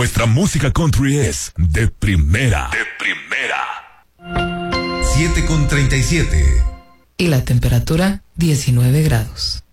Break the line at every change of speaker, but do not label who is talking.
Nuestra música country es de primera. De primera.
7:37.
Y la temperatura 19 grados.